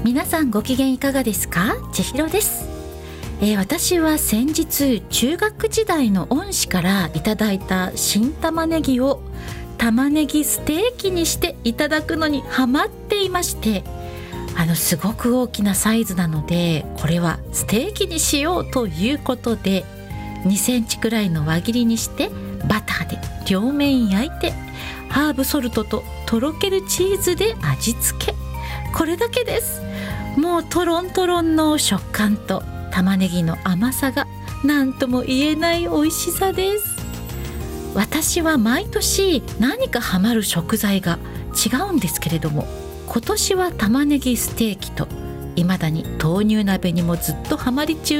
皆さんご機嫌いかがですか？千尋です。私は先日中学時代の恩師からいただいた新玉ねぎを玉ねぎステーキにしていただくのにハマっていまして、すごく大きなサイズなのでこれはステーキにしようということで2センチくらいの輪切りにしてバターで両面焼いてハーブソルトととろけるチーズで味付け、これだけです。もうトロントロンの食感と玉ねぎの甘さが何とも言えない美味しさです。私は毎年何かハマる食材が違うんですけれども、今年は玉ねぎステーキと未だに豆乳鍋にもずっとハマり中